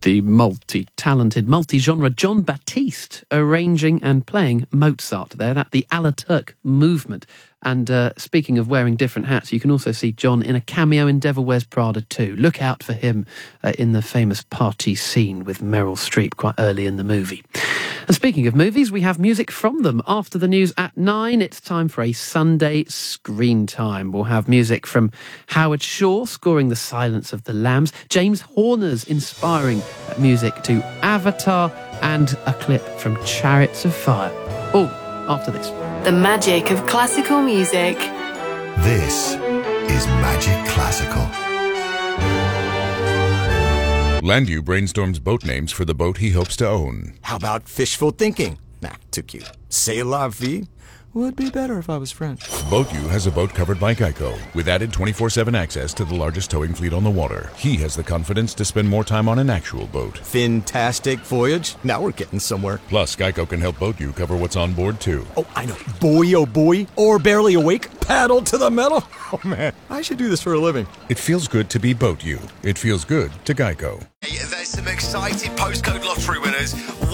the multi-talented, multi-genre Jon Batiste arranging and playing Mozart there. That's the Alaturk movement. And speaking of wearing different hats, you can also see John in a cameo in Devil Wears Prada 2. Look out for him in the famous party scene with Meryl Streep quite early in the movie. And speaking of movies, we have music from them. After the news at 9, it's time for a Sunday screen time. We'll have music from Howard Shore scoring The Silence of the Lambs, James Horner's inspiring music to Avatar, and a clip from Chariots of Fire. All after this. The magic of classical music. This is Magic Classical. Landu brainstorms boat names for the boat he hopes to own. How about fishful thinking? Nah, too cute. C'est la vie would be better if I was French. BoatU has a boat covered by Geico, with added 24/7 access to the largest towing fleet on the water. He has the confidence to spend more time on an actual boat. Fantastic voyage. Now we're getting somewhere. Plus, Geico can help BoatU cover what's on board, too. Oh, I know. Boy, oh boy. Or barely awake. Paddle to the metal. Oh, man. I should do this for a living. It feels good to be BoatU. It feels good to Geico. Hey, there's some exciting postcode lottery winners